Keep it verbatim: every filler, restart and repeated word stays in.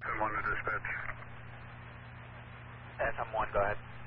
one to dispatch. F M one, go ahead.